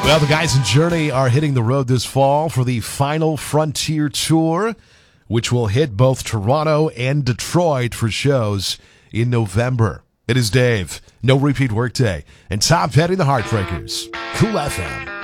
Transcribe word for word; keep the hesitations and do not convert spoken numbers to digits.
Well, the guys in Journey are hitting the road this fall for the Final Frontier Tour, which will hit both Toronto and Detroit for shows in November. It is Dave, No Repeat Workday, and Tom Petty, the Heartbreakers. Cool F M.